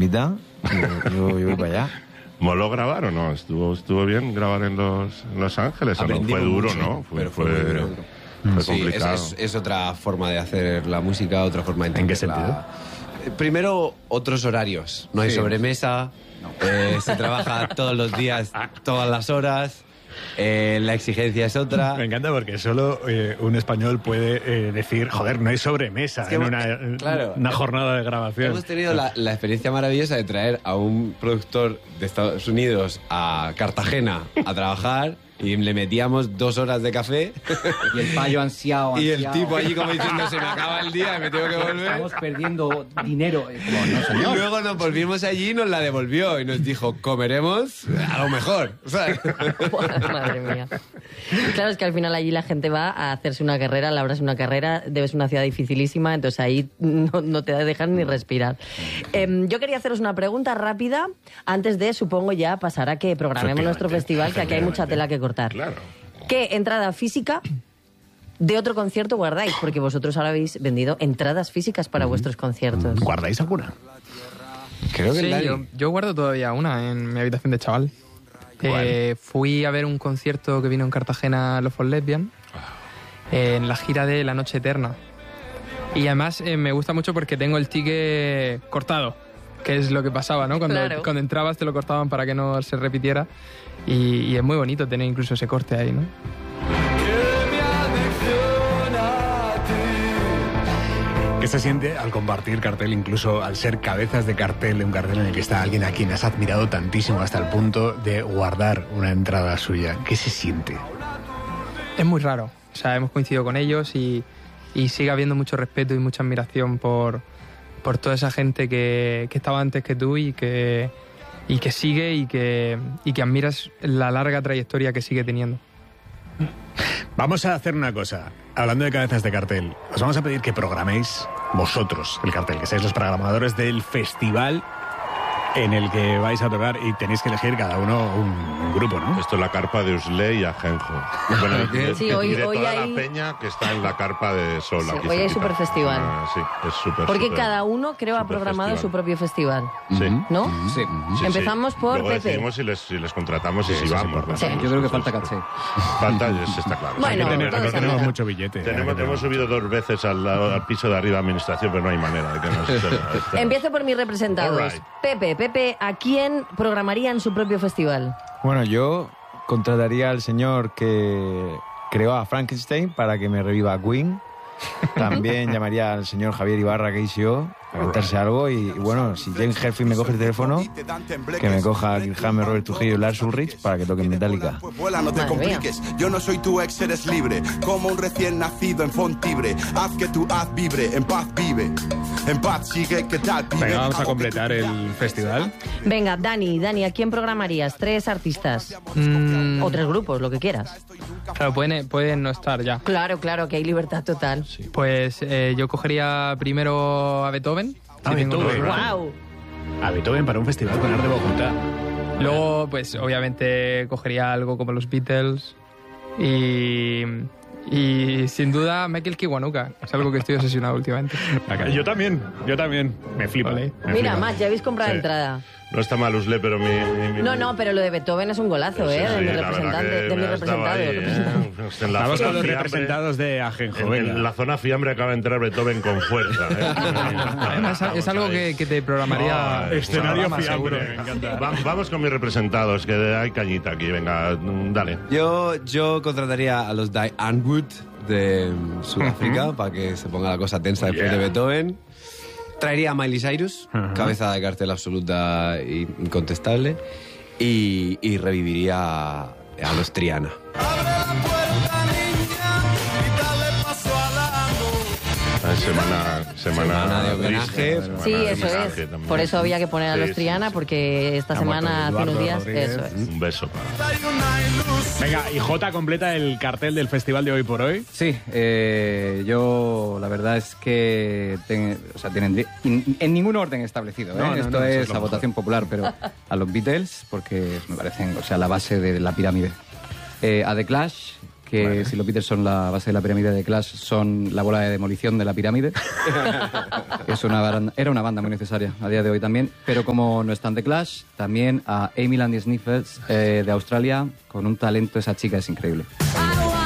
invita, yo voy para allá. ¿Moló grabar o no? ¿Estuvo bien grabar en Los Ángeles? ¿O no? Fue duro, mucho, ¿no? Pero fue muy duro. Fue Sí, complicado. es otra forma de hacer la música, otra forma de ¿En qué entenderla. Primero, otros horarios. No hay sobremesa, se trabaja todos los días, todas las horas, la exigencia es otra. Me encanta porque solo un español puede decir, joder, no hay sobremesa que en claro, una jornada de grabación. Hemos tenido la experiencia maravillosa de traer a un productor de Estados Unidos a Cartagena a trabajar y le metíamos 2 horas de café Y el payo ansiado. y el tipo allí como diciendo se me acaba el día y me tengo que volver. Estamos perdiendo dinero. Como, no, Y señor. luego nos volvimos allí y nos la devolvió y nos dijo, comeremos a lo mejor. ¿Sabes? Madre mía. Claro, es que al final allí la gente va a hacerse una carrera, labrarse una carrera, debes una ciudad dificilísima, entonces ahí no te dejan ni respirar. Yo quería haceros una pregunta rápida antes de, supongo, ya pasar a que programemos nuestro festival, que aquí hay mucha tela que cortar. Claro. ¿Qué entrada física de otro concierto guardáis? Porque vosotros ahora habéis vendido entradas físicas para vuestros conciertos. ¿Guardáis alguna? Creo que Sí, el Dani. yo guardo todavía una en mi habitación de chaval. Fui a ver un concierto que vino en Cartagena, Love for Lesbian, en la gira de La Noche Eterna. Y además me gusta mucho porque tengo el ticket cortado, que es lo que pasaba, ¿no? Claro. Cuando entrabas te lo cortaban para que no se repitiera. Y es muy bonito tener incluso ese corte ahí, ¿no? ¿Qué se siente al compartir cartel, incluso al ser cabezas de cartel, un cartel en el que está alguien a quien has admirado tantísimo hasta el punto de guardar una entrada suya? ¿Qué se siente? Es muy raro. O sea, hemos coincidido con ellos y sigue habiendo mucho respeto y mucha admiración por toda esa gente que estaba antes que tú y que sigue y que admiras la larga trayectoria que sigue teniendo. Vamos a hacer una cosa. Hablando de cabezas de cartel, os vamos a pedir que programéis vosotros el cartel, que seáis los programadores del festival en el que vais a tocar y tenéis que elegir cada uno un grupo, ¿no? Esto es la carpa de Uslé y Ajenjo. Bueno, Sí, y hoy de toda hay- la peña que está en la carpa de Sol. Sí, aquí hoy hay cerquita. superfestival. Sí, es súper. Porque súper- cada uno, creo, ha programado superfestival. su propio festival, Sí. ¿no? Sí. Sí, Empezamos sí. por Luego Pepe. decidimos si les contratamos y si eso es vamos. importante. ¿no? Yo creo que Eso falta es- caché. Falta, eso está claro. Bueno, Aquí todos tenemos andan. mucho billete. Hemos subido 2 veces al piso de arriba de administración, pero no hay manera de que nos... Empiezo por mis representados. All right. Pepe, ¿a quién programaría en su propio festival? Bueno, yo contrataría al señor que creó a Frankenstein para que me reviva a Queen. También llamaría al señor Javier Ibarra, que hice yo, a cantarse algo. Y bueno, si James Hetfield me coge el teléfono, que me coja Kirk Hammett, Robert Trujillo y Lars Ulrich para que toquen Metallica. Pues vuela, no te Madre mía. compliques. Yo no soy tu ex, eres libre. Como un recién nacido en Fontibre. Haz que tu haz vibre, en paz vive. En paz sigue, ¿qué tal, pibe? Venga, vamos a completar el festival. Venga, Dani, ¿a quién programarías? 3 artistas. O 3 grupos, lo que quieras. Claro, pueden no estar ya. Claro, que hay libertad total. Pues yo cogería primero a Beethoven. A si tengo Beethoven. que- ¡Wow! A Beethoven para un festival con Arte de Bogotá. Luego, pues obviamente cogería algo como los Beatles y sin duda Michael Kiwanuka. Es algo que estoy obsesionado últimamente. Yo también. Me flipa. Vale. me Mira, flipa. más, ya habéis comprado Sí. entrada. No está mal Uslé, pero mi... No, pero lo de Beethoven es un golazo, Sí, de sí, mi la verdad representante, que de mi me ha estado ahí, representado. pues en la Vamos zona con los fiambre- representados de Ajenjo. En Venga. la zona fiambre acaba de entrar Beethoven con fuerza. Además, es algo que te programaría. Escenario programa, fiambre, seguro. me encanta. Vamos con mis representados, que hay cañita aquí. Venga, dale. Yo contrataría a los Diane Wood de Sudáfrica para que se ponga la cosa tensa después de Beethoven. Traería a Miley Cyrus, cabeza de cartel absoluta e incontestable. Y reviviría a los Triana. Semana de homenaje. triste, Sí, semana de eso homenaje es. también. Por eso había que poner a los Sí, Triana, sí, porque esta Ha semana, muerto hace unos Eduardo días, Rodríguez. eso es. Un beso para... Venga, y Jota completa el cartel del festival de hoy por hoy. Sí, yo la verdad es que tienen en ningún orden establecido. No, no, Esto no, eso es es lo la mejor. votación popular, pero a los Beatles, porque me parecen la base de la pirámide. A The Clash, que si los Beatles son la base de la pirámide, de Clash son la bola de demolición de la pirámide. Era una banda muy necesaria a día de hoy también, pero como no están de Clash, también a Amy Landy Sniffles de Australia, con un talento, esa chica es increíble.